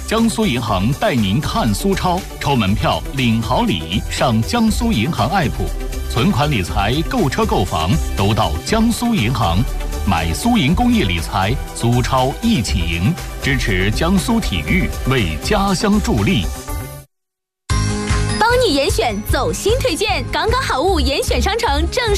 江苏银行带您看苏超，抽门票领好礼，上江苏银行 APP， 存款理财、购车购房都到江苏银行。买苏银公益理财，苏超一起赢，支持江苏体育，为家乡助力。 帮你严选走心推荐，刚刚好物严选商城正式